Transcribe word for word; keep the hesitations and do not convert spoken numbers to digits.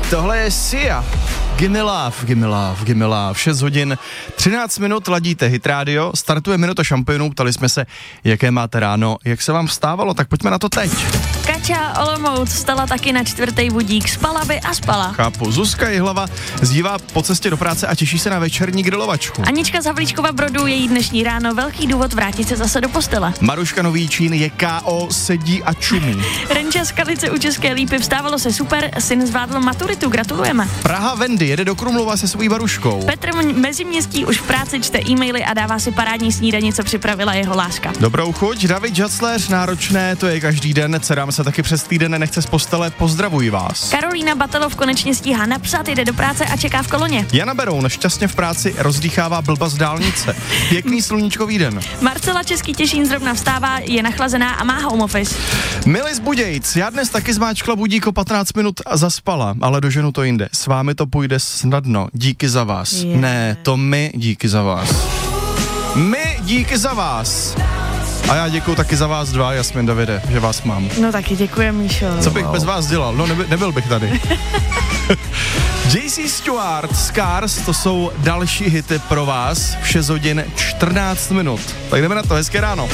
Tohle je Sia. Gimme love, gimme love, gimme love. šest hodin, třináct minut, ladíte Hit Radio, startuje minuta šampionů, ptali jsme se, jaké máte ráno, jak se vám vstávalo, tak pojďme na to teď. Kača Olomouc vstala taky na čtvrtý budík, spala by a spala. Chápu, Zuzka Jihlava zdívá po cestě do práce a těší se na večerní grilovačku. Anička z Havlíčkova Brodu, její dnešní ráno, velký důvod vrátit se zase do postele. Maruška Novíčín je ká ó, sedí a čumí. Renča z Kalice u České Lípy, vstávalo se super, syn zvládl maturitu, gratulujeme. Praha Wendy jede do Krumlova se svojí Baruškou. Petr Meziměstský už v práci čte e-maily a dává si parádní snídani, co připravila jeho láska. Dobrou chuť, David Žacléř, náročné, to je každý den, dcerám se taky přes týden nechce z postele, pozdravuji vás. Karolína Batelov konečně stíhá napsat, jde do práce a čeká v koloně. Jana Beroun šťastně v práci rozdýchává blba z dálnice. Pěkný sluníčkový den. Marcela Český Těšín zrovna vstává, je nachlazená a má home office. Milis Budějc, já dnes taky zmáčkla budík o patnáct minut a zaspala, ale doženu to jinde. S vámi to půjde snadno, díky za vás. Yeah. Ne, to my díky za vás. My díky za vás. A já děkuju taky za vás dva, Jasmin, Davide, že vás mám. No taky děkuji, Míšo. Co bych bez vás dělal? No neby, nebyl bych tady. J C Stewart, Scars, to jsou další hity pro vás v šest hodin čtrnáct minut. Tak jdeme na to, hezké ráno.